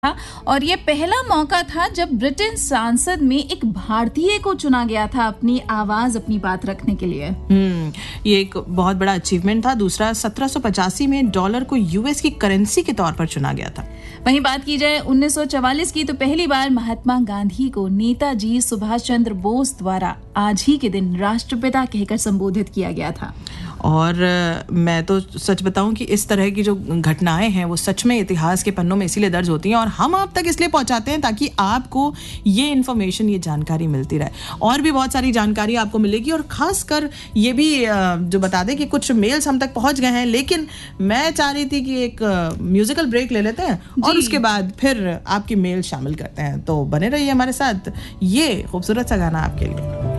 था और ये पहला मौका था जब ब्रिटेन संसद में एक भारतीय को चुना गया था अपनी आवाज, अपनी बात रखने के लिए। ये एक बहुत बड़ा अचीवमेंट था। दूसरा, 1785 में डॉलर को यूएस की करेंसी के तौर पर चुना गया था। वहीं बात की जाए 1944 की, तो पहली बार महात्मा गांधी को नेताजी सुभाष चंद्र बोस द्वारा आज ही के दिन राष्ट्रपिता कहकर संबोधित किया गया था। और मैं तो सच बताऊं कि इस तरह की जो घटनाएं हैं वो सच में इतिहास के पन्नों में इसीलिए दर्ज होती हैं और हम आप तक इसलिए पहुंचाते हैं ताकि आपको ये इन्फॉर्मेशन, ये जानकारी मिलती रहे। और भी बहुत सारी जानकारी आपको मिलेगी और खासकर ये भी जो बता दें कि कुछ मेल्स हम तक पहुंच गए हैं, लेकिन मैं चाह रही थी कि एक म्यूजिकल ब्रेक ले लेते हैं और उसके बाद फिर आपकी मेल शामिल करते हैं। तो बने रहिए हमारे साथ, ये खूबसूरत सा गाना आपके लिए।